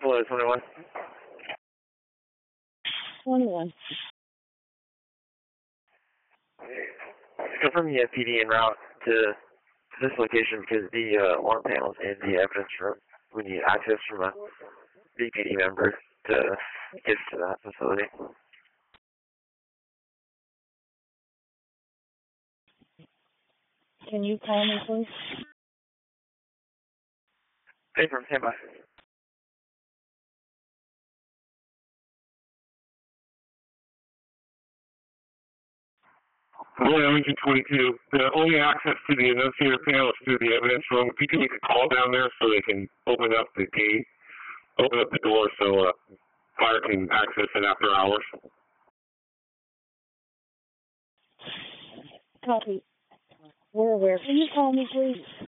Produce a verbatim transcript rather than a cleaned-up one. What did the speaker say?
Hello, twenty-one. twenty-one. Confirm the P D en route to this location because the uh, alarm panels in the evidence room. We need access from a B P D member to get to that facility. Can you call me, please? Hey, from standby. Hello, Ellington twenty-two. The only access to the annunciator panel is through the evidence room. If you can make a call down there so they can open up the gate, open up the door so uh, fire can access it after hours. Copy. We're aware. Can you call me, please?